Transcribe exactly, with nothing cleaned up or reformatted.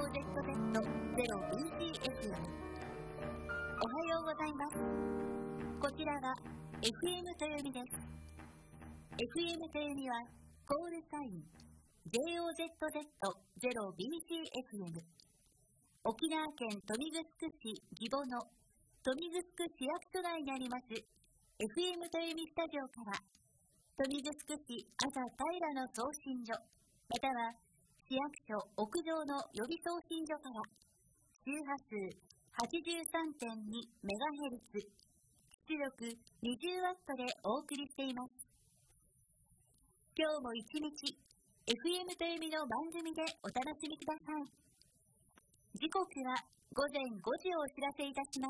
オーゼットゼットゼロビーシーエフエム。 おはようございます。こちらは エフエム とよみです。 エフエム とよみはコールサイン ジェイオーゼットゼットゼロビーシーエフエム、 沖縄県豊見城市義母の豊見城市役所内にあります エフエム とよみスタジオから豊見城市朝平の送信所または市役所屋上の予備送信所から周波数 はちじゅうさんてんにメガヘルツ、出力 にじゅうワット でお送りしています。今日も一日 エフエム とよみの番組でお楽しみください。時刻は午前ごじをお知らせいたしま